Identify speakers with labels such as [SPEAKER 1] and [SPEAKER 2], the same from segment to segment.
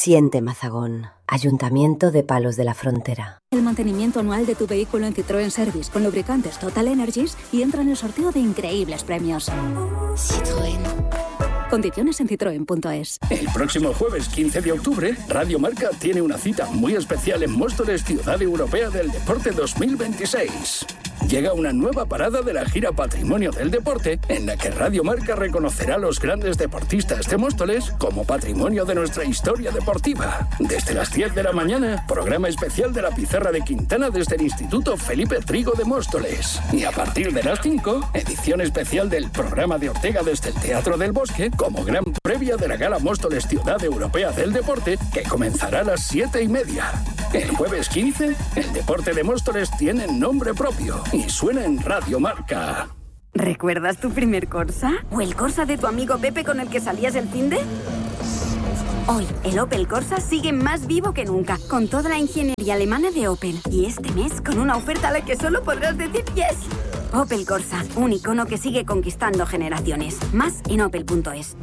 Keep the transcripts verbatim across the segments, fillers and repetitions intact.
[SPEAKER 1] Siente Mazagón. Ayuntamiento de Palos de la Frontera.
[SPEAKER 2] El mantenimiento anual de tu vehículo en Citroën Service con lubricantes Total Energies y entra en el sorteo de increíbles premios. Citroën. Condiciones en citroen punto es.
[SPEAKER 3] El próximo jueves quince de octubre, Radio Marca tiene una cita muy especial en Móstoles, Ciudad Europea del Deporte dos mil veintiséis. Llega una nueva parada de la gira Patrimonio del Deporte, en la que Radio Marca reconocerá a los grandes deportistas de Móstoles como patrimonio de nuestra historia deportiva. Desde las diez de la mañana, programa especial de la Pizarra de Quintana desde el Instituto Felipe Trigo de Móstoles. Y a partir de las cinco, edición especial del programa de Ortega desde el Teatro del Bosque, como gran previa de la Gala Móstoles Ciudad Europea del Deporte, que comenzará a las siete y media. El jueves quince, el deporte de Móstoles tiene nombre propio y suena en Radio Marca.
[SPEAKER 4] ¿Recuerdas tu primer Corsa? ¿O el Corsa de tu amigo Pepe con el que salías el finde? Hoy, el Opel Corsa sigue más vivo que nunca, con toda la ingeniería alemana de Opel. Y este mes, con una oferta a la que solo podrás decir yes. Opel Corsa, un icono que sigue conquistando generaciones. Más en opel punto es.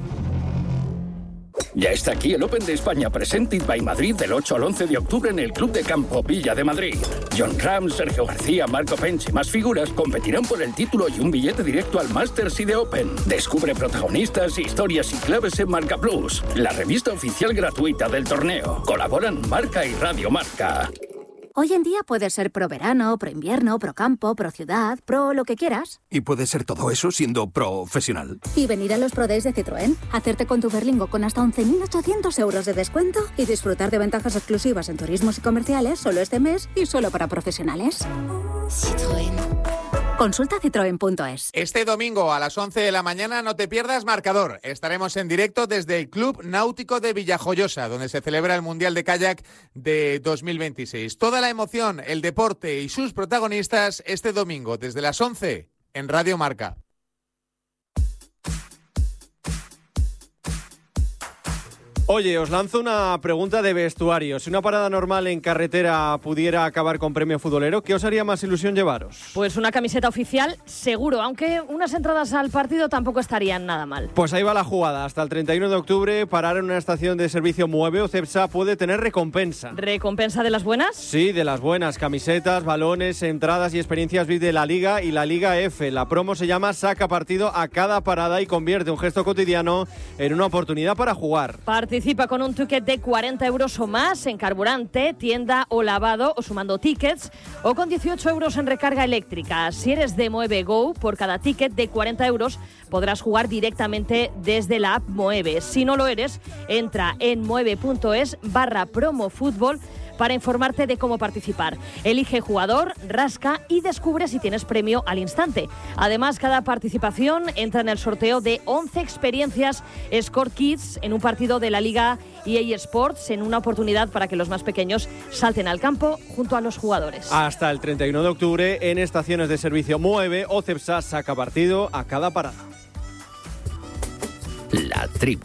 [SPEAKER 3] Ya está aquí el Open de España Presented by Madrid del ocho al once de octubre en el Club de Campo Villa de Madrid. John Ram, Sergio García, Marco Pence y más figuras competirán por el título y un billete directo al Masters y de Open. Descubre protagonistas, historias y claves en Marca Plus, la revista oficial gratuita del torneo. Colaboran Marca y Radio Marca.
[SPEAKER 2] Hoy en día puedes ser pro verano, pro invierno, pro campo, pro ciudad, pro lo que quieras.
[SPEAKER 5] Y puedes ser todo eso siendo profesional.
[SPEAKER 2] Y venir a los Pro Days de Citroën, hacerte con tu Berlingo con hasta once mil ochocientos euros de descuento y disfrutar de ventajas exclusivas en turismos y comerciales solo este mes y solo para profesionales. Citroën. Consulta citroen punto es.
[SPEAKER 6] Este domingo a las once de la mañana no te pierdas Marcador. Estaremos en directo desde el Club Náutico de Villajoyosa, donde se celebra el Mundial de Kayak de dos mil veintiséis. Toda la emoción, el deporte y sus protagonistas este domingo desde las once en Radio Marca.
[SPEAKER 7] Oye, os lanzo una pregunta de vestuario. Si una parada normal en carretera pudiera acabar con premio futbolero, ¿qué os haría más ilusión llevaros?
[SPEAKER 8] Pues una camiseta oficial, seguro, aunque unas entradas al partido tampoco estarían nada mal.
[SPEAKER 7] Pues ahí va la jugada. Hasta el treinta y uno de octubre, parar en una estación de servicio Mueve o Cepsa puede tener recompensa.
[SPEAKER 8] ¿Recompensa de las buenas?
[SPEAKER 7] Sí, de las buenas. Camisetas, balones, entradas y experiencias V I P de la Liga y la Liga F. La promo se llama Saca partido a cada parada y convierte un gesto cotidiano en una oportunidad para jugar.
[SPEAKER 8] Participa con un ticket de cuarenta euros o más en carburante, tienda o lavado o sumando tickets o con dieciocho euros en recarga eléctrica. Si eres de Moeve Go, por cada ticket de cuarenta euros podrás jugar directamente desde la app Moeve. Si no lo eres, entra en mueve punto es barra promo fútbol para informarte de cómo participar. Elige jugador, rasca y descubre si tienes premio al instante. Además, cada participación entra en el sorteo de once experiencias Score Kids en un partido de la Liga E A Sports, en una oportunidad para que los más pequeños salten al campo junto a los jugadores.
[SPEAKER 7] Hasta el treinta y uno de octubre en estaciones de servicio Mueve o Cepsa, saca partido a cada parada.
[SPEAKER 9] La tribu.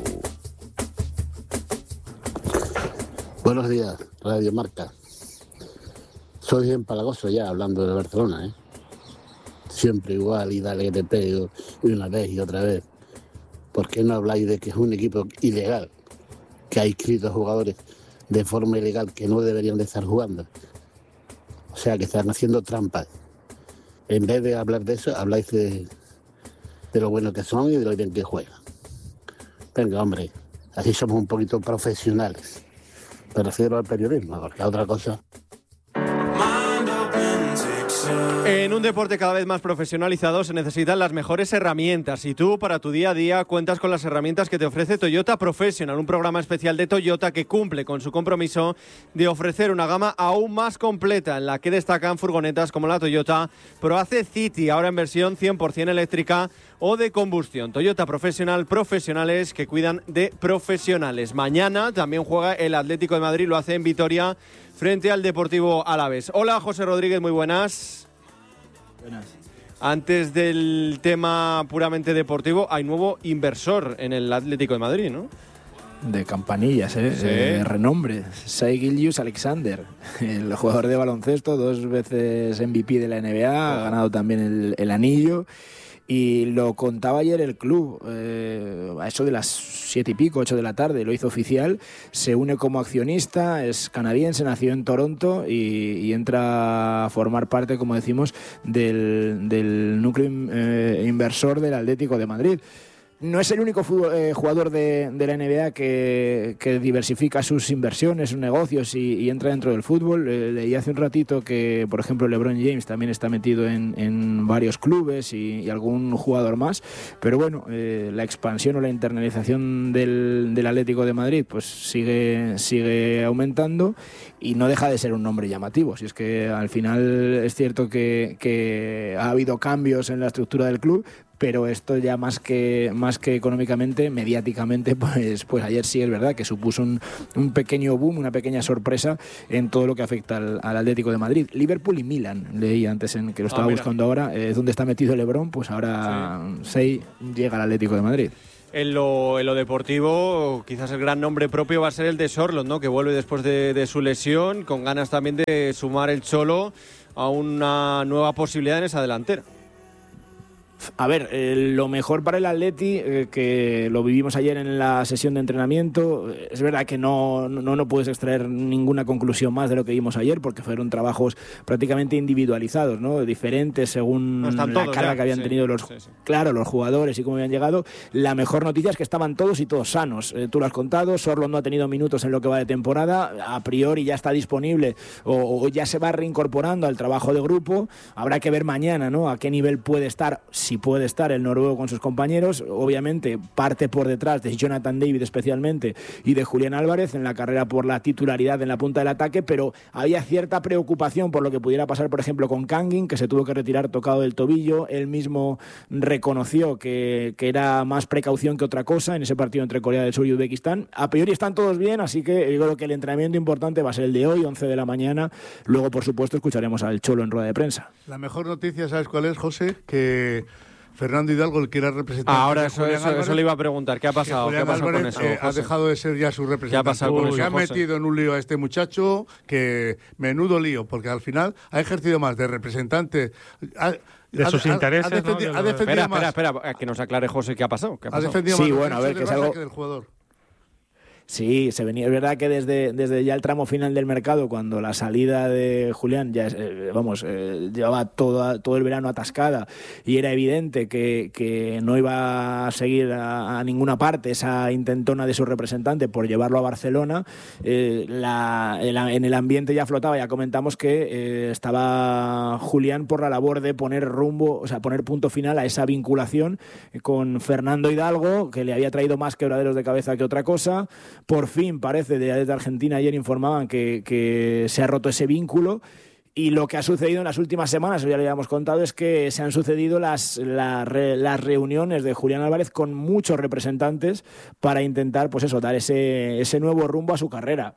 [SPEAKER 10] Buenos días, Radio Marca. Soy empalagoso ya hablando de Barcelona, ¿eh? Siempre igual y dale que te pego y una vez y otra vez. ¿Por qué no habláis de que es un equipo ilegal? Que ha inscrito jugadores de forma ilegal que no deberían de estar jugando. O sea, que están haciendo trampas. En vez de hablar de eso, habláis de, de lo bueno que son y de lo bien que juegan. Venga, hombre, así somos un poquito profesionales. Me refiero al periodismo, porque a otra cosa.
[SPEAKER 7] En un deporte cada vez más profesionalizado se necesitan las mejores herramientas y tú para tu día a día cuentas con las herramientas que te ofrece Toyota Professional, un programa especial de Toyota que cumple con su compromiso de ofrecer una gama aún más completa en la que destacan furgonetas como la Toyota ProAce City, ahora en versión cien por ciento eléctrica o de combustión. Toyota Professional, profesionales que cuidan de profesionales. Mañana también juega el Atlético de Madrid, lo hace en Vitoria frente al Deportivo Alavés. Hola, José Rodríguez, muy buenas.
[SPEAKER 11] Buenas.
[SPEAKER 7] Antes del tema puramente deportivo, hay nuevo inversor en el Atlético de Madrid, ¿no?
[SPEAKER 11] De campanillas, ¿eh?
[SPEAKER 7] Sí.
[SPEAKER 11] De renombre. Shai Gilgeous-Alexander, el jugador de baloncesto, dos veces M V P de la N B A, ha ganado también el, el anillo. Y lo contaba ayer el club, eh, a eso de las siete y pico, ocho de la tarde, lo hizo oficial, se une como accionista, es canadiense, nació en Toronto y, y entra a formar parte, como decimos, del, del núcleo eh, inversor del Atlético de Madrid. No es el único fútbol, eh, jugador de, de la N B A que, que diversifica sus inversiones, sus negocios y, y entra dentro del fútbol. Eh, leí hace un ratito que, por ejemplo, LeBron James también está metido en, en varios clubes y, y algún jugador más. Pero bueno, eh, la expansión o la internalización del, del Atlético de Madrid pues sigue, sigue aumentando y no deja de ser un nombre llamativo. Si es que al final es cierto que, que ha habido cambios en la estructura del club, pero esto ya más que más que económicamente, mediáticamente, pues pues ayer sí es verdad que supuso un, un pequeño boom, una pequeña sorpresa en todo lo que afecta al, al Atlético de Madrid. Liverpool y Milan, leí antes en que lo estaba ah, buscando ahora, es eh, donde está metido LeBron, pues ahora sí. Sei llega al Atlético de Madrid.
[SPEAKER 7] En lo, en lo deportivo, quizás el gran nombre propio va a ser el de Sorloth, ¿no? Que vuelve después de, de su lesión, con ganas también de sumar el Cholo a una nueva posibilidad en esa delantera.
[SPEAKER 11] A ver, eh, lo mejor para el Atleti, eh, que lo vivimos ayer en la sesión de entrenamiento, es verdad que no, no, no puedes extraer ninguna conclusión más de lo que vimos ayer, porque fueron trabajos prácticamente individualizados, ¿no? Diferentes según no la carga ya, que habían sí, tenido los, sí, sí. Claro, los jugadores y cómo habían llegado. La mejor noticia es que estaban todos y todos sanos. Eh, tú lo has contado, Sorloth no ha tenido minutos en lo que va de temporada, a priori ya está disponible o, o ya se va reincorporando al trabajo de grupo. Habrá que ver mañana, ¿no? A qué nivel puede estar, si puede estar el noruego con sus compañeros. Obviamente parte por detrás de Jonathan David especialmente y de Julián Álvarez en la carrera por la titularidad en la punta del ataque, pero había cierta preocupación por lo que pudiera pasar, por ejemplo, con Kangin, que se tuvo que retirar tocado del tobillo. Él mismo reconoció que, que era más precaución que otra cosa en ese partido entre Corea del Sur y Uzbekistán. A priori están todos bien, así que yo creo que el entrenamiento importante va a ser el de hoy, once de la mañana. Luego, por supuesto, escucharemos al Cholo en rueda de prensa.
[SPEAKER 9] La mejor noticia, ¿sabes cuál es, José? Que Fernando Hidalgo, el que era representante.
[SPEAKER 7] Ah, ahora eso, eso, Álvarez, eso le iba a preguntar. ¿Qué ha pasado? ¿Qué ha pasado
[SPEAKER 9] Álvarez,
[SPEAKER 7] con eso?
[SPEAKER 9] Eh, ha dejado de ser ya su representante. ¿Qué ha pasado con eso, Se ha metido en un lío a este muchacho, que menudo lío, porque al final ha ejercido más de representante. Ha,
[SPEAKER 12] de sus ha, intereses. Ha defendido,
[SPEAKER 7] ¿no? ha defendido espera, más. espera, espera, que nos aclare José qué ha pasado. ¿Qué ha pasado?
[SPEAKER 9] Ha defendido
[SPEAKER 11] sí,
[SPEAKER 9] más
[SPEAKER 11] bueno, a ver, que es algo.
[SPEAKER 9] Que del jugador.
[SPEAKER 11] Sí, se venía, es verdad que desde, desde ya el tramo final del mercado, cuando la salida de Julián ya eh, vamos, eh, llevaba todo, todo el verano atascada y era evidente que, que no iba a seguir a, a ninguna parte esa intentona de su representante por llevarlo a Barcelona, eh, la, el, en el ambiente ya flotaba, ya comentamos que eh, estaba Julián por la labor de poner rumbo, o sea, poner punto final a esa vinculación con Fernando Hidalgo, que le había traído más quebraderos de cabeza que otra cosa. Por fin, parece, desde Argentina ayer informaban que, que se ha roto ese vínculo. Y lo que ha sucedido en las últimas semanas, ya lo habíamos contado, es que se han sucedido las, las, las reuniones de Julián Álvarez con muchos representantes para intentar, pues eso, dar ese, ese nuevo rumbo a su carrera.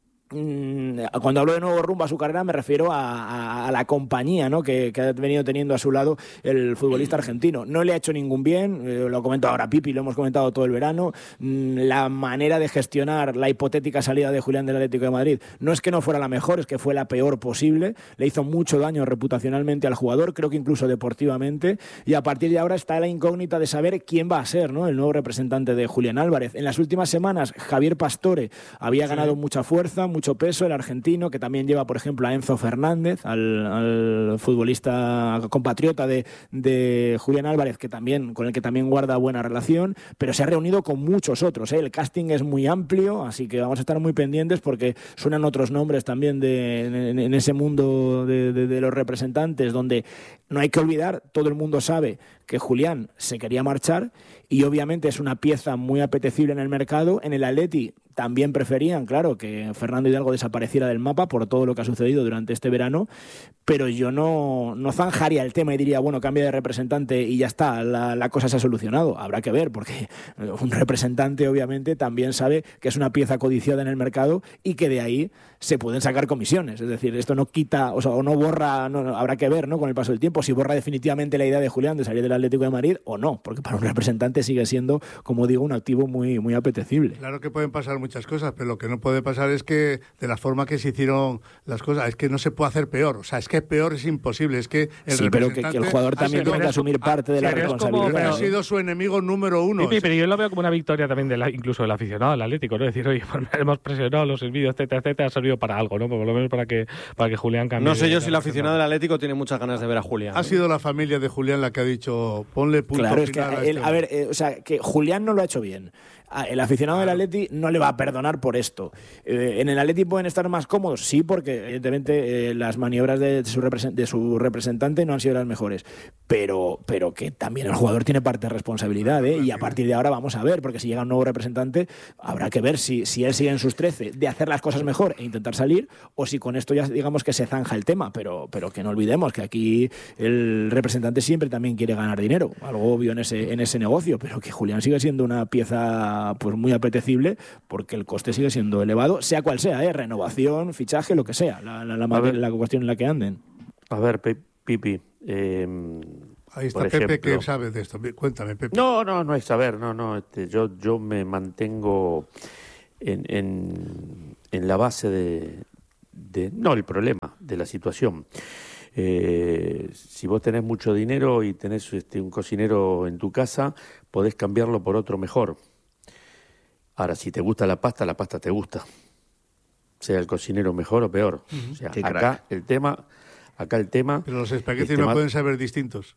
[SPEAKER 11] Cuando hablo de nuevo rumbo a su carrera me refiero a, a, a la compañía, ¿no? que, que ha venido teniendo a su lado el futbolista argentino. No le ha hecho ningún bien, eh, lo comento ahora Pipi, lo hemos comentado todo el verano. La manera de gestionar la hipotética salida de Julián del Atlético de Madrid no es que no fuera la mejor, es que fue la peor posible. Le hizo mucho daño reputacionalmente al jugador, creo que incluso deportivamente, y a partir de ahora está la incógnita de saber quién va a ser, ¿no? El nuevo representante de Julián Álvarez. En las últimas semanas Javier Pastore había ganado sí. mucha fuerza, mucho peso, el argentino, que también lleva, por ejemplo, a Enzo Fernández, al, al futbolista compatriota de, de Julián Álvarez, que también, con el que también guarda buena relación, pero se ha reunido con muchos otros, ¿eh? El casting es muy amplio, así que vamos a estar muy pendientes porque suenan otros nombres también de, en, en ese mundo de, de, de los representantes, donde no hay que olvidar, todo el mundo sabe que Julián se quería marchar y obviamente es una pieza muy apetecible en el mercado. En el Atleti también preferían, claro, que Fernando Hidalgo desapareciera del mapa por todo lo que ha sucedido durante este verano, pero yo no, no zanjaría el tema y diría, bueno, cambia de representante y ya está, la, la cosa se ha solucionado. Habrá que ver, porque un representante obviamente también sabe que es una pieza codiciada en el mercado y que de ahí se pueden sacar comisiones. Es decir, esto no quita, o sea, o no borra, no, no, habrá que ver, ¿no?, con el paso del tiempo, si borra definitivamente la idea de Julián de salir del Atlético de Madrid o no, porque para un representante sigue siendo, como digo, un activo muy, muy apetecible.
[SPEAKER 9] Claro que pueden pasar muchas muchas cosas, pero lo que no puede pasar es que de la forma que se hicieron las cosas, es que no se puede hacer peor. O sea, es que peor es imposible. Es que el
[SPEAKER 11] sí, pero que, que el jugador también tiene que asumir parte de la responsabilidad.
[SPEAKER 9] Como, ha sido su enemigo número uno.
[SPEAKER 12] Sí, pero yo lo veo como una victoria también de la, incluso del aficionado del Atlético, ¿no? Decir, oye, pues hemos presionado los envíos, etcétera, etcétera, ha servido para algo, ¿no? Por lo menos para que, para que Julián cambie.
[SPEAKER 7] No sé yo si el aficionado del Atlético tiene muchas ganas de ver a Julián.
[SPEAKER 9] Ha sido la familia de Julián la que ha dicho, ponle punto
[SPEAKER 11] claro,
[SPEAKER 9] final
[SPEAKER 11] es que
[SPEAKER 9] a,
[SPEAKER 11] él, a ver, eh, o sea, que Julián no lo ha hecho bien. El aficionado claro. del Atleti no le va a perdonar por esto. Eh, ¿En el Atleti pueden estar más cómodos? Sí, porque evidentemente eh, las maniobras de su, represent- de su representante no han sido las mejores. Pero, pero que también el jugador tiene parte de responsabilidad, ¿eh? Y a partir de ahora vamos a ver, porque si llega un nuevo representante, habrá que ver si, si él sigue en sus trece de hacer las cosas mejor e intentar salir, o si con esto ya digamos que se zanja el tema. Pero, pero que no olvidemos que aquí el representante siempre también quiere ganar dinero. Algo obvio en ese, en ese negocio, pero que Julián sigue siendo una pieza pues muy apetecible porque el coste sigue siendo elevado, sea cual sea, ¿eh? Renovación, fichaje, lo que sea, la, la, la, materia, la cuestión en la que anden.
[SPEAKER 13] A ver, Pipi. Eh,
[SPEAKER 9] Ahí está Pepe, ejemplo, que sabe de esto. Cuéntame, Pepe.
[SPEAKER 13] No, no, no es saber, no, no. Este, yo, yo me mantengo en, en, en la base de, de, no el problema, de la situación. Eh, si vos tenés mucho dinero y tenés este, un cocinero en tu casa, podés cambiarlo por otro mejor. Ahora, si te gusta la pasta, la pasta te gusta. Sea el cocinero mejor o peor. Uh-huh. O sea, Qué acá crack. el tema, acá el tema.
[SPEAKER 9] Pero los espaguetis no tema... pueden saber distintos.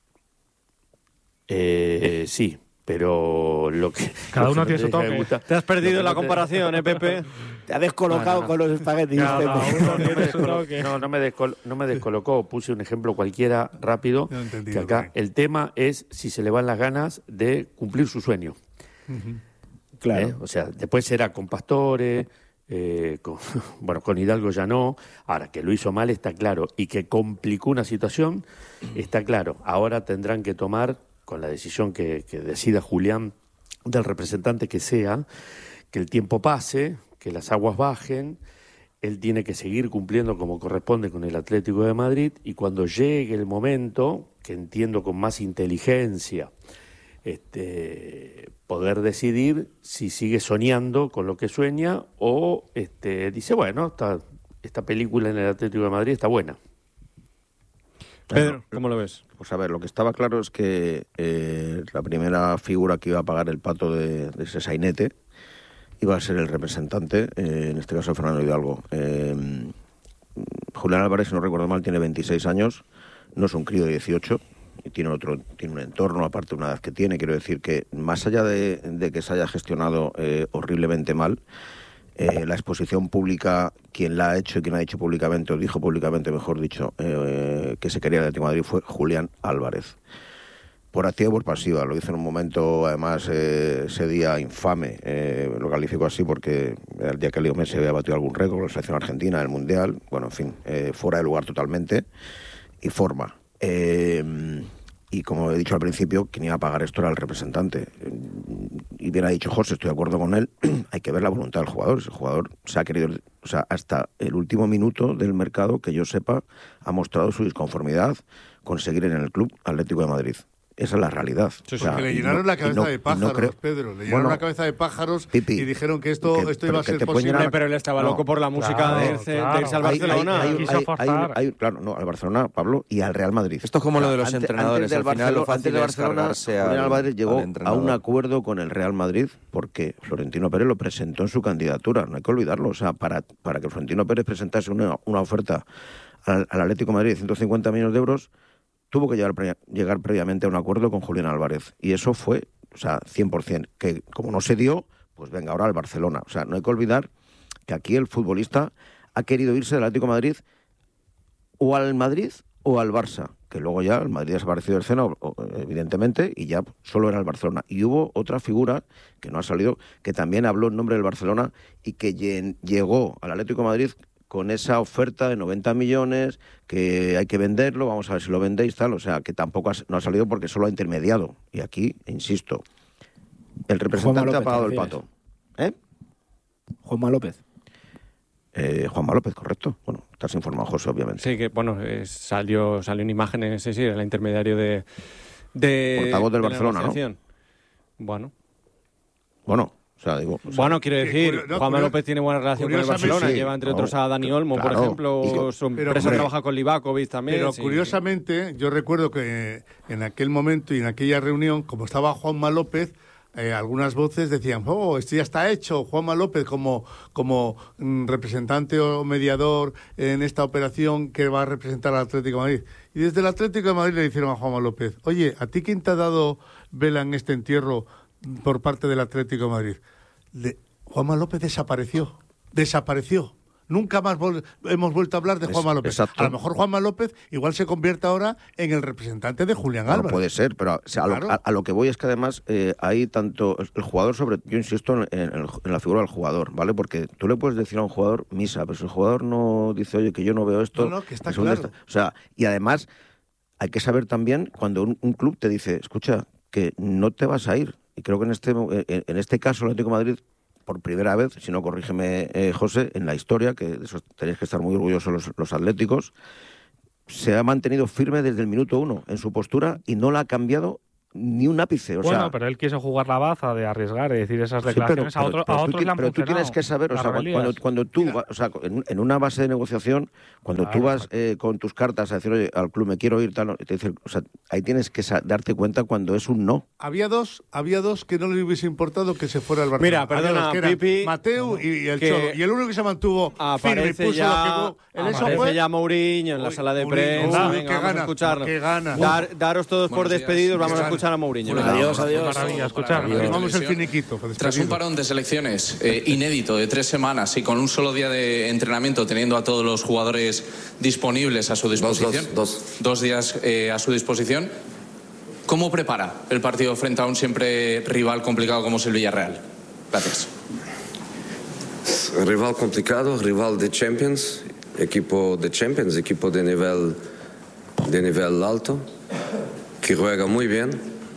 [SPEAKER 13] Eh, sí, pero lo que
[SPEAKER 12] cada
[SPEAKER 13] lo
[SPEAKER 12] uno
[SPEAKER 13] que
[SPEAKER 12] tiene su toque.
[SPEAKER 13] Gusta,
[SPEAKER 7] te has perdido la comparación, ¿eh, Pepe?
[SPEAKER 11] Te ha descolocado ah, no, no. con los espaguetis.
[SPEAKER 13] No, no, no, me descolo- no, no, me descol- no me descolocó. Puse un ejemplo cualquiera rápido. No entendido, que acá bien. El tema es si se le van las ganas de cumplir su sueño. Uh-huh. Claro. ¿Eh? O sea, después será con Pastore, eh, con, bueno, con Hidalgo ya no. Ahora, que lo hizo mal está claro. Y que complicó una situación está claro. Ahora tendrán que tomar, con la decisión que, que decida Julián, del representante que sea, que el tiempo pase, que las aguas bajen. Él tiene que seguir cumpliendo como corresponde con el Atlético de Madrid. Y cuando llegue el momento, que entiendo con más inteligencia, Este, poder decidir si sigue soñando con lo que sueña o este, dice, bueno, esta, esta película en el Atlético de Madrid está buena.
[SPEAKER 7] Pedro, ¿cómo lo ves?
[SPEAKER 14] Pues a ver, lo que estaba claro es que eh, la primera figura que iba a pagar el pato de, de ese sainete iba a ser el representante, eh, en este caso Fernando Hidalgo. Eh, Julián Álvarez, si no recuerdo mal, tiene veintiséis años, no es un crío de dieciocho, y tiene otro, tiene un entorno, aparte de una edad que tiene. Quiero decir que, más allá de, de que se haya gestionado eh, horriblemente mal, eh, la exposición pública, quien la ha hecho y quien ha dicho públicamente, o dijo públicamente, mejor dicho, eh, que se quería el Atlético de Madrid fue Julián Álvarez. Por activa y por pasiva. Lo hizo en un momento, además, eh, ese día infame, eh, lo califico así porque el día que Leo Messi había batido algún récord, la selección argentina, el Mundial, bueno, en fin, eh, fuera de lugar totalmente, y forma. Eh, y como he dicho al principio, quien iba a pagar esto era el representante. Y bien ha dicho José, estoy de acuerdo con él, hay que ver la voluntad del jugador. El jugador se ha querido, o sea, hasta el último minuto del mercado, que yo sepa, ha mostrado su disconformidad con seguir en el Club Atlético de Madrid. Esa es la realidad.
[SPEAKER 9] Sí, o sea, porque le llenaron no, la cabeza no, de pájaros, no creo... Pedro. Le llenaron bueno, la cabeza de pájaros Pipi, y dijeron que esto, que, esto iba a ser posible.
[SPEAKER 7] Llenar... Pero él estaba no, loco por la música claro, de, irse, claro. de irse al Barcelona.
[SPEAKER 14] Hay, hay, hay, hay, hay, hay, claro, no, al Barcelona, Pablo, y al Real Madrid.
[SPEAKER 15] Esto es como lo de los
[SPEAKER 14] antes,
[SPEAKER 15] entrenadores.
[SPEAKER 14] Antes
[SPEAKER 15] al final,
[SPEAKER 14] Barcelona,
[SPEAKER 15] lo fácil
[SPEAKER 14] antes de Barcelona, Julián Álvarez llegó a un acuerdo con el Real Madrid porque Florentino Pérez lo presentó en su candidatura. No hay que olvidarlo. O sea, para, para que Florentino Pérez presentase una, una oferta al, al Atlético de Madrid de ciento cincuenta millones de euros, tuvo que llegar, pre- llegar previamente a un acuerdo con Julián Álvarez. Y eso fue, o sea, cien por ciento. Que como no se dio, pues venga ahora al Barcelona. O sea, no hay que olvidar que aquí el futbolista ha querido irse del Atlético de Madrid o al Madrid o al Barça. Que luego ya el Madrid ha desaparecido de escena, evidentemente, y ya solo era el Barcelona. Y hubo otra figura que no ha salido, que también habló en nombre del Barcelona y que llegó al Atlético de Madrid con esa oferta de noventa millones, que hay que venderlo, vamos a ver si lo vendéis, tal, o sea, que tampoco ha, no ha salido porque solo ha intermediado. Y aquí, insisto, el representante López, ha pagado el pato. ¿Eh?
[SPEAKER 11] Juanma López.
[SPEAKER 14] Eh, Juanma López, correcto. Bueno, estás informado, José, obviamente.
[SPEAKER 7] Sí, que bueno, eh, salió salió en imágenes, sí, sí, era el intermediario de... de
[SPEAKER 14] portavoz del
[SPEAKER 7] de
[SPEAKER 14] Barcelona, ¿no?
[SPEAKER 7] Bueno.
[SPEAKER 14] Bueno. O sea, digo, o sea,
[SPEAKER 7] bueno, quiero decir,
[SPEAKER 9] curio, no,
[SPEAKER 7] Juanma
[SPEAKER 9] curio,
[SPEAKER 7] López tiene buena relación con el Barcelona,
[SPEAKER 9] sí,
[SPEAKER 7] lleva entre
[SPEAKER 14] no,
[SPEAKER 7] otros a Dani Olmo,
[SPEAKER 14] claro,
[SPEAKER 7] por ejemplo,
[SPEAKER 14] y,
[SPEAKER 7] su
[SPEAKER 9] pero,
[SPEAKER 7] empresa
[SPEAKER 9] hombre,
[SPEAKER 7] trabaja con Livakovic también.
[SPEAKER 9] Pero
[SPEAKER 7] sí.
[SPEAKER 9] curiosamente, yo recuerdo que en aquel momento y en aquella reunión, como estaba Juanma López, Eh, algunas voces decían, oh, esto ya está hecho, Juanma López como, como mm, representante o mediador en esta operación que va a representar al Atlético de Madrid. Y desde el Atlético de Madrid le dijeron a Juanma López, oye, ¿a ti quién te ha dado vela en este entierro por parte del Atlético de Madrid? Le, Juanma López desapareció, desapareció. Nunca más vol- hemos vuelto a hablar de Juanma López.
[SPEAKER 14] Exacto.
[SPEAKER 9] A lo mejor Juanma López igual se convierte ahora en el representante de Julián
[SPEAKER 14] Bueno,
[SPEAKER 9] Álvarez.
[SPEAKER 14] puede ser, pero o sea, a,
[SPEAKER 9] Claro.
[SPEAKER 14] lo, a, a lo que voy es que además eh, hay tanto el jugador sobre, yo insisto en, en, en la figura del jugador, ¿vale? Porque tú le puedes decir a un jugador misa, pero si el jugador no dice, oye, que yo no veo esto,
[SPEAKER 9] No, no, que está
[SPEAKER 14] es donde
[SPEAKER 9] claro.
[SPEAKER 14] está. O sea, y además hay que saber también cuando un, un club te dice, escucha, que no te vas a ir. Y creo que en este en, en este caso el Atlético de Madrid, por primera vez, si no corrígeme, eh, José, en la historia, que de eso tenéis que estar muy orgullosos los, los atléticos, se ha mantenido firme desde el minuto uno en su postura y no la ha cambiado ni un ápice. O
[SPEAKER 12] bueno,
[SPEAKER 14] sea,
[SPEAKER 12] pero él quiso jugar la baza de arriesgar y decir esas
[SPEAKER 14] sí, pero,
[SPEAKER 12] declaraciones a,
[SPEAKER 14] pero-
[SPEAKER 12] otro,
[SPEAKER 14] pero
[SPEAKER 12] a
[SPEAKER 14] tú
[SPEAKER 12] otros
[SPEAKER 14] ti-
[SPEAKER 12] le han
[SPEAKER 14] pero tú tienes
[SPEAKER 12] funcionado
[SPEAKER 14] que saber, o
[SPEAKER 12] las
[SPEAKER 14] sea, cuando,
[SPEAKER 12] rebeldías.
[SPEAKER 14] cuando, cuando tú, va- o sea, en, en una base de negociación, cuando
[SPEAKER 12] Claro,
[SPEAKER 14] tú vas eh, con tus cartas a decir, oye, al club me quiero ir, tal, y te dicen, o sea, ahí tienes que sa- darte cuenta cuando es un no.
[SPEAKER 9] Había dos, había dos que no le hubiese importado que se fuera al Barcelona.
[SPEAKER 7] Mira,
[SPEAKER 9] Había
[SPEAKER 7] perdona,
[SPEAKER 9] dos, que eran
[SPEAKER 7] Pipi,
[SPEAKER 9] Mateu y, y el
[SPEAKER 7] que
[SPEAKER 9] Cholo. Y el único que se mantuvo firme y
[SPEAKER 7] Aparece
[SPEAKER 9] puso
[SPEAKER 7] ya,
[SPEAKER 9] lo que hubo. En eso
[SPEAKER 7] aparece
[SPEAKER 9] fue...
[SPEAKER 7] ya Mourinho en la
[SPEAKER 9] Uy,
[SPEAKER 7] sala de
[SPEAKER 9] Mourinho,
[SPEAKER 7] prensa.
[SPEAKER 9] uy,
[SPEAKER 7] Venga,
[SPEAKER 9] qué
[SPEAKER 7] vamos a
[SPEAKER 9] gana,
[SPEAKER 7] escucharlo.
[SPEAKER 9] qué gana.
[SPEAKER 7] Dar- daros todos por
[SPEAKER 15] Buenos días.
[SPEAKER 7] despedidos, vamos
[SPEAKER 15] Qué
[SPEAKER 7] a
[SPEAKER 15] gana.
[SPEAKER 7] escuchar a Mourinho.
[SPEAKER 15] Bueno,
[SPEAKER 7] Venga.
[SPEAKER 15] adiós, adiós.
[SPEAKER 12] Maravilla, escuchar.
[SPEAKER 9] Firmamos el finiquito.
[SPEAKER 15] Tras un parón de selecciones eh, inédito de tres semanas y con un solo día de entrenamiento, teniendo a todos los jugadores disponibles a su disposición,
[SPEAKER 16] dos, dos.
[SPEAKER 15] dos días eh, a su disposición, ¿cómo prepara el partido frente a un siempre rival complicado como es el Villarreal? Gracias.
[SPEAKER 16] Rival complicado, rival de Champions, equipo de Champions, equipo de nivel, de nivel alto, que juega muy bien,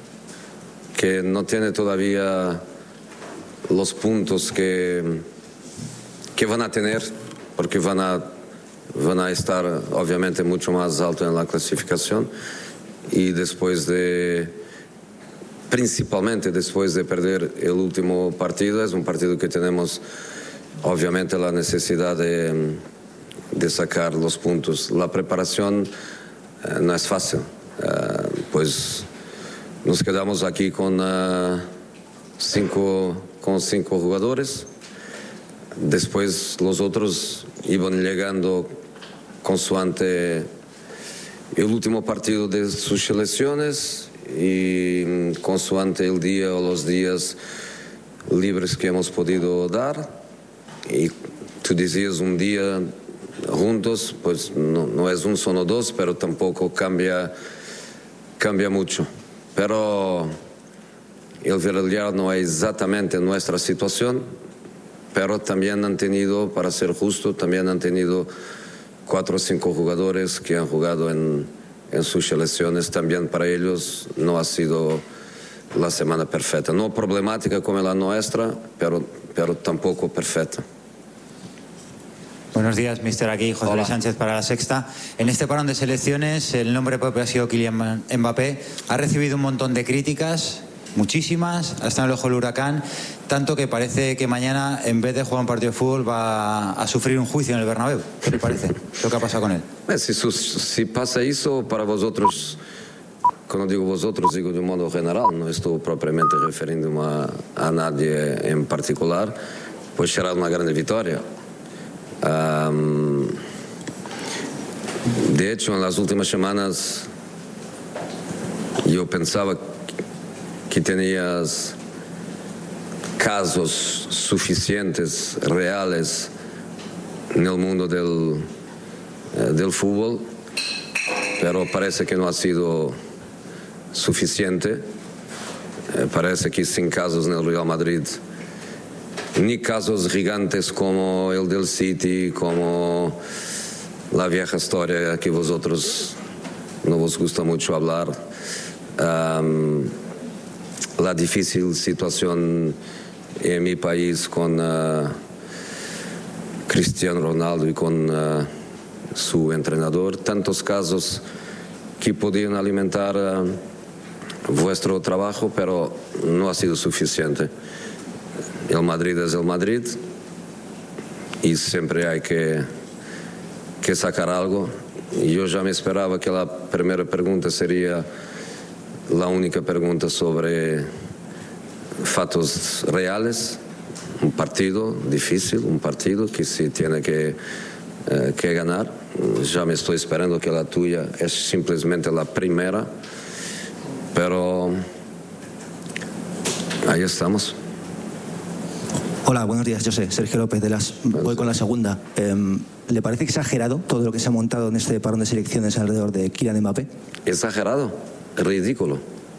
[SPEAKER 16] que no tiene todavía los puntos que, que van a tener, porque van a, van a estar obviamente mucho más alto en la clasificación, y después de, principalmente después de perder el último partido, es un partido que tenemos obviamente la necesidad de, de sacar los puntos. La preparación eh, no es fácil, eh, pues nos quedamos aquí con uh, cinco, con cinco jugadores. Después los otros iban llegando consoante el último partido de sus selecciones y consoante el día o los días libres que hemos podido dar. Y tú decías un día juntos, pues no, no es un solo dos, pero tampoco cambia, cambia mucho. Pero el Villarreal no es exactamente nuestra situación, pero también han tenido, para ser justo, también han tenido cuatro o cinco jugadores que han jugado en, en sus selecciones. También para ellos no ha sido la semana perfecta. No problemática como la nuestra, pero, pero tampoco perfecta.
[SPEAKER 17] Buenos días, mister Aquí, José Luis Sánchez para La Sexta. En este parón de selecciones, el nombre propio ha sido Kylian Mbappé. Ha recibido un montón de críticas, muchísimas, ha estado en el ojo del huracán, tanto que parece que mañana, en vez de jugar un partido de fútbol, va a sufrir un juicio en el Bernabéu. ¿Qué le parece lo que ha pasado con él?
[SPEAKER 16] Eh, si, si pasa eso para vosotros, cuando digo vosotros, digo de un modo general, no estoy propiamente refiriéndome a, a nadie en particular, pues será una gran victoria. Um, de hecho, en las últimas semanas yo pensaba que tenías casos suficientes, reales, en el mundo del, eh, del fútbol, pero parece que no ha sido suficiente. Eh, parece que sin casos en el Real Madrid, ni casos gigantes como el del City, como la vieja historia que vosotros no vos gusta mucho hablar, um, la difícil situación en mi país con uh, Cristiano Ronaldo y con uh, su entrenador, tantos casos que podían alimentar uh, vuestro trabajo, pero no ha sido suficiente. el Madrid es el Madrid y siempre hay que, que sacar algo. Y yo ya me esperaba que la primera pregunta sería la única pregunta sobre fatos reales. Un partido difícil, un partido que se tiene que, eh, que ganar. Ya me estoy esperando que la tuya es simplemente la primera, pero ahí estamos.
[SPEAKER 18] Hola, buenos días, yo sé, Sergio López de las. Voy con la segunda. Eh, ¿Le parece exagerado todo lo que se ha montado en este parón de selecciones alrededor de Kylian Mbappé?
[SPEAKER 16] Exagerado, ridículo.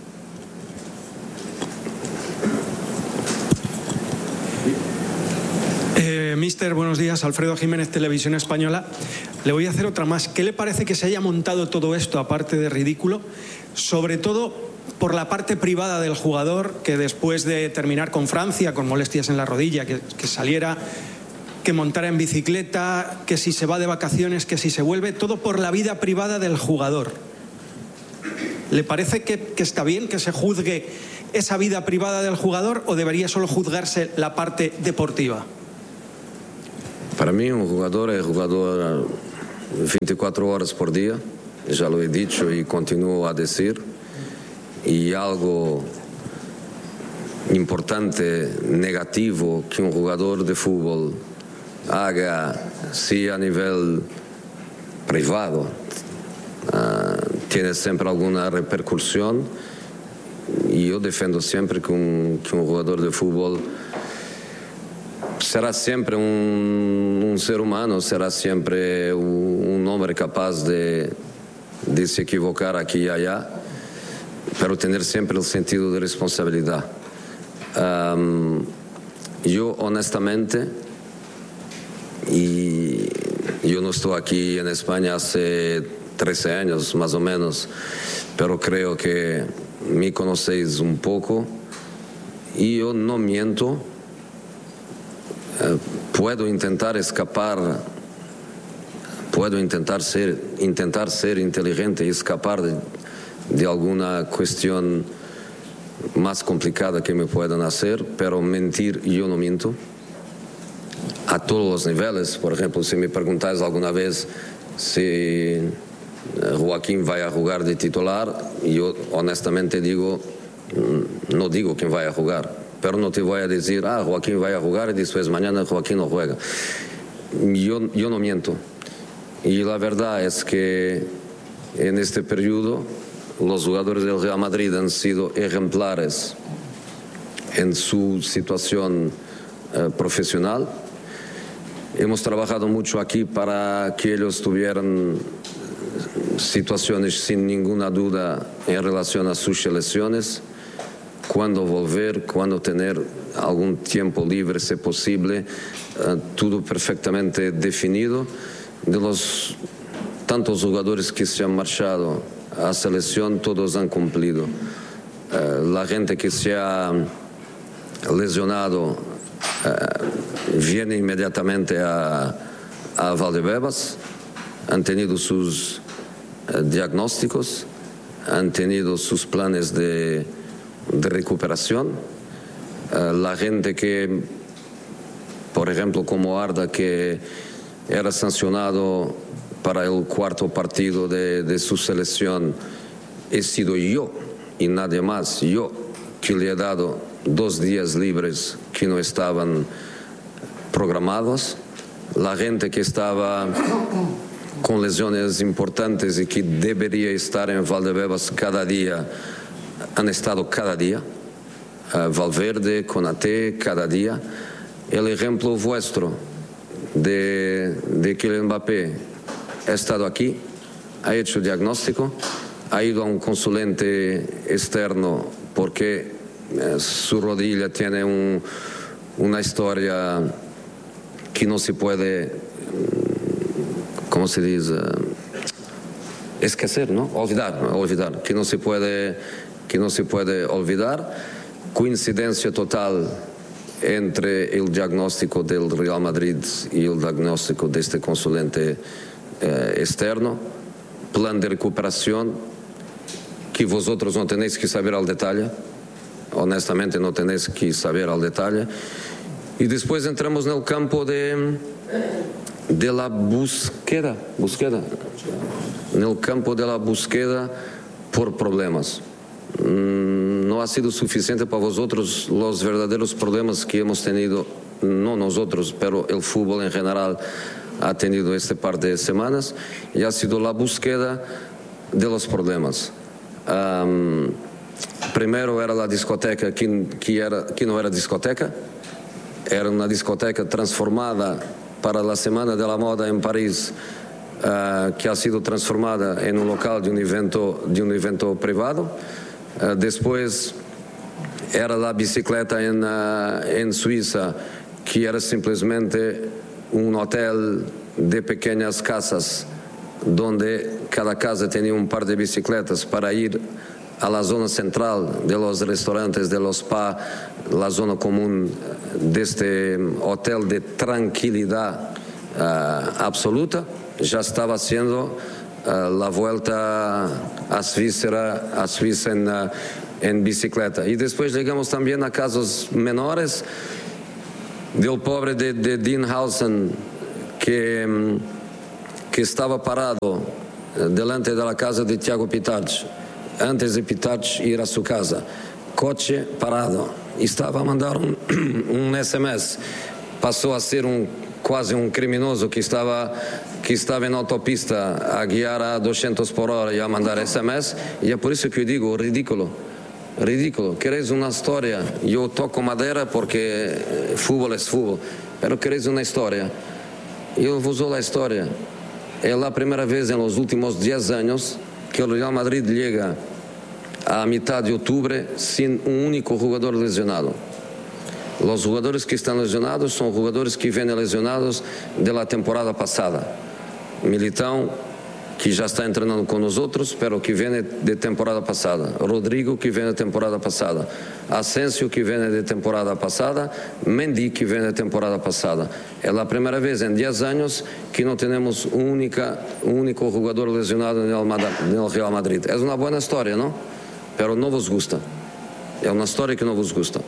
[SPEAKER 19] Eh, mister, buenos días. Alfredo Jiménez, Televisión Española. Le voy a hacer otra más. ¿Qué le parece que se haya montado todo esto, aparte de ridículo? Sobre todo por la parte privada del jugador, que después de terminar con Francia, con molestias en la rodilla, que, que saliera, que montara en bicicleta, que si se va de vacaciones, que si se vuelve, todo por la vida privada del jugador. ¿Le parece que, que está bien que se juzgue esa vida privada del jugador o debería solo juzgarse la parte deportiva?
[SPEAKER 16] Para mí un jugador es jugador veinticuatro horas por día, ya lo he dicho y continúo a decir, y algo importante, negativo, que un jugador de fútbol haga, sí, a nivel privado, uh, tiene siempre alguna repercusión, y yo defiendo siempre que un, que un jugador de fútbol será siempre un, un ser humano, será siempre un, un hombre capaz de, de se equivocar aquí y allá, pero tener siempre el sentido de responsabilidad. Um, yo honestamente, y yo no estoy aquí en España hace trece años más o menos, pero creo que me conocéis un poco y yo no miento. Uh, puedo intentar escapar, puedo intentar ser, intentar ser inteligente y escapar de, de alguna cuestión más complicada que me puedan hacer, pero mentir yo no miento. A todos los niveles. Por ejemplo, si me preguntáis alguna vez si Joaquín va a jugar de titular, yo honestamente digo, no digo quién vaya a jugar, pero no te voy a decir, ah, Joaquín va a jugar y después mañana Joaquín no juega. Yo, yo no miento. Y la verdad es que en este periodo los jugadores del Real Madrid han sido ejemplares en su situación eh, profesional. Hemos trabajado mucho aquí para que ellos tuvieran situaciones sin ninguna duda en relación a sus selecciones, cuándo volver, cuándo tener algún tiempo libre, si posible, eh, todo perfectamente definido. De los tantos jugadores que se han marchado a selección, todos han cumplido. Uh, la gente que se ha lesionado uh, viene inmediatamente a, a Valdebebas, han tenido sus uh, diagnósticos, han tenido sus planes de, de recuperación. Uh, la gente que, por ejemplo, como Arda, que era sancionado para el cuarto partido de, de su selección, he sido yo y nadie más, yo, que le he dado dos días libres que no estaban programados. La gente que estaba con lesiones importantes y que debería estar en Valdebebas cada día, han estado cada día. Uh, Valverde, Konaté, cada día. El ejemplo vuestro de, de Kylian Mbappé ha estado aquí, ha hecho diagnóstico, ha ido a un consulente externo porque eh, su rodilla tiene un, una historia que no se puede, ¿cómo se dice? Esquecer, ¿no? Olvidar, ¿no? Olvidar, que no se puede, que no se puede olvidar. Coincidencia total entre el diagnóstico del Real Madrid y el diagnóstico de este consulente eh, externo, plan de recuperación que vosotros no tenéis que saber al detalle, honestamente no tenéis que saber al detalle, Y después entramos en el campo de, de la búsqueda, búsqueda, en el campo de la búsqueda por problemas. No ha sido suficiente para vosotros los verdaderos problemas que hemos tenido, no nosotros, pero el fútbol en general ha tenido este par de semanas, y ha sido la búsqueda de los problemas. Um, primero era la discoteca que, que, era, que no era discoteca, era una discoteca transformada para la Semana de la Moda en París, uh, que ha sido transformada en un local de un evento, de un evento privado. Uh, después era la bicicleta en, uh, en Suiza, que era simplesmente un hotel de pequeñas casas, donde cada casa tenía un par de bicicletas para ir a la zona central de los restaurantes, de los spa, la zona común de este hotel de tranquilidad uh, absoluta. Ya estaba haciendo uh, la vuelta a Suiza, a Suiza en, uh, en bicicleta. Y después llegamos también a casos menores del pobre de, de Dean Howson, que, que estaba parado delante de la casa de Thiago Pitach, antes de Pitach ir a su casa, coche parado, estaba a mandar un, un S M S, pasó a ser un, quase un criminoso que estaba, que estaba en autopista a guiar a doscientos por hora y a mandar S M S, y es por eso que yo digo, ridículo. Ridículo, queréis una historia, yo toco madera porque fútbol es fútbol, pero queréis una historia, yo os uso la historia. Es la primera vez en los últimos diez años que el Real Madrid llega a mitad de octubre sin un único jugador lesionado. Los jugadores que están lesionados son jugadores que vienen lesionados de la temporada pasada. Militão, que já está entrenando com nós outros, pero que vem de temporada passada. Rodrigo, que vem de temporada passada. Asensio, que vem de temporada passada. Mendy, que vem de temporada passada. É a primeira vez em dez anos que não temos um, única, um único jogador lesionado no Real Madrid. É uma boa história, não? Pero não vos gusta. É uma história que não vos gusta.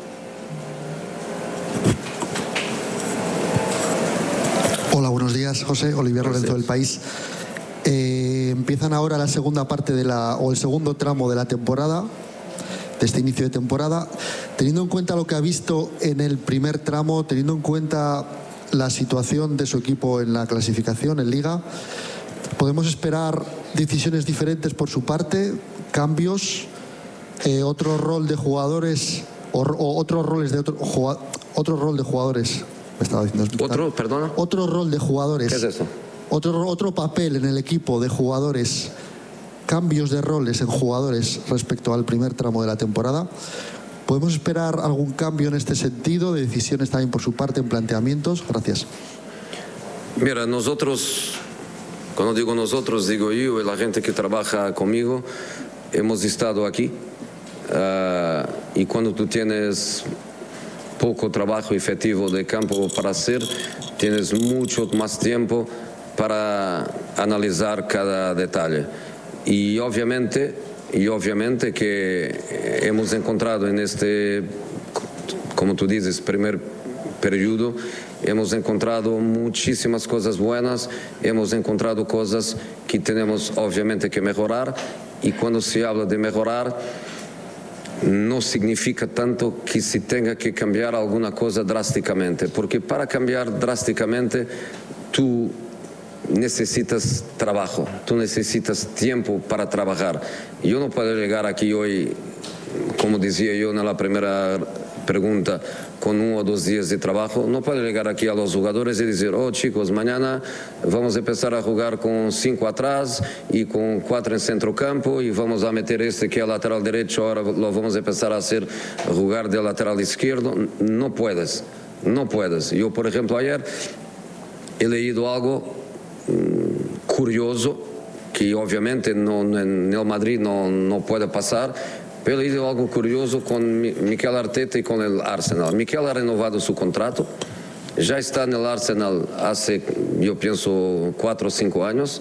[SPEAKER 20] Hola, buenos días, José. Olivier Lorenzo del País. Eh, empiezan ahora la segunda parte de la, o el segundo tramo de la temporada, de este inicio de temporada. Teniendo en cuenta lo que ha visto en el primer tramo, teniendo en cuenta la situación de su equipo en la clasificación, en Liga, ¿podemos esperar decisiones diferentes por su parte, cambios, eh, otro rol de jugadores o, o otros roles de otro, jugad, otro rol de jugadores? Me estaba diciendo.
[SPEAKER 16] Otro, perdona.
[SPEAKER 20] Otro rol de jugadores.
[SPEAKER 16] ¿Qué es eso?
[SPEAKER 20] Otro, otro papel en el equipo de jugadores, cambios de roles en jugadores respecto al primer tramo de la temporada. ¿Podemos esperar algún cambio en este sentido, de decisiones también por su parte en planteamientos? Gracias.
[SPEAKER 16] Mira, nosotros, cuando digo nosotros, digo yo y la gente que trabaja conmigo, hemos estado aquí. Uh, y cuando tú tienes poco trabajo efectivo de campo para hacer, tienes mucho más tiempo para analizar cada detalle. Y obviamente, y obviamente que hemos encontrado en este, como tú dices, primer periodo, hemos encontrado muchísimas cosas buenas, hemos encontrado cosas que tenemos obviamente que mejorar, y cuando se habla de mejorar, no significa tanto que se tenga que cambiar alguna cosa drásticamente, porque para cambiar drásticamente tú necesitas trabajo, tú necesitas tiempo para trabajar. Yo no puedo llegar aquí hoy, como decía yo en la primera pregunta, con uno o dos días de trabajo. No puedo llegar aquí a los jugadores y decir, oh chicos, mañana vamos a empezar a jugar con cinco atrás y con cuatro en centro campo y vamos a meter este que es lateral derecho, ahora lo vamos a empezar a hacer jugar de lateral izquierdo. No puedes, no puedes. Yo, por ejemplo, ayer he leído algo curioso que obviamente no, en el Madrid no, no puede pasar, pero he leído algo curioso con Mikel Arteta y con el Arsenal. Mikel ha renovado su contrato, ya está en el Arsenal hace, yo pienso, cuatro o cinco años,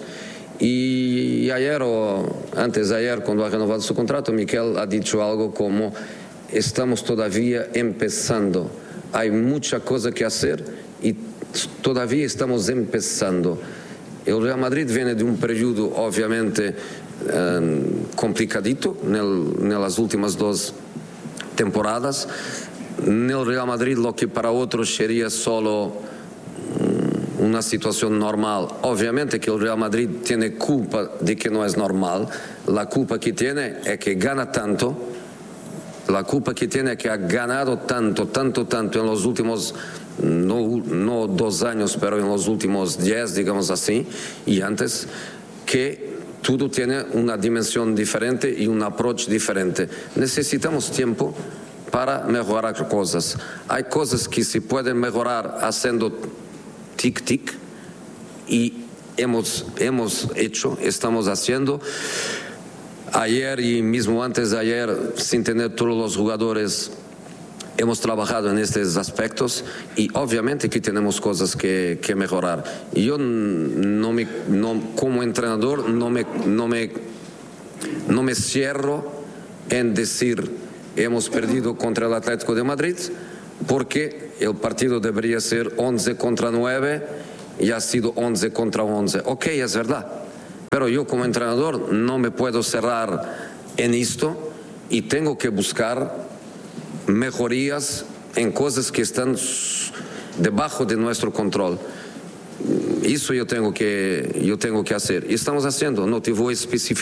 [SPEAKER 16] y ayer o antes de ayer, cuando ha renovado su contrato, Mikel ha dicho algo como: estamos todavía empezando hay mucha cosa que hacer y todavía estamos empezando. El Real Madrid viene de un periodo obviamente eh, complicadito en las últimas dos temporadas. En el Real Madrid lo que para otros sería solo um, una situación normal. Obviamente que el Real Madrid tiene culpa de que no es normal. La culpa que tiene es que gana tanto. La culpa que tiene es que ha ganado tanto, tanto, tanto en los últimos, no, no dos años, pero en los últimos diez, digamos así, y antes, que todo tiene una dimensión diferente y un approach diferente. Necesitamos tiempo para mejorar cosas. Hay cosas que se pueden mejorar haciendo tic-tic y hemos, hemos hecho, estamos haciendo. Ayer y mismo antes de ayer, sin tener todos los jugadores, hemos trabajado en estos aspectos y obviamente que tenemos cosas que, que mejorar. Yo no me, no, como entrenador no me, no, me, no me cierro en decir hemos perdido contra el Atlético de Madrid porque el partido debería ser once contra nueve y ha sido once contra once. Ok, es verdad. Pero yo como entrenador no me puedo cerrar en esto y tengo que buscar mejorías en cosas que están debajo de nuestro control. Eso yo tengo que, yo tengo que hacer. Y estamos haciendo, no te voy a especificar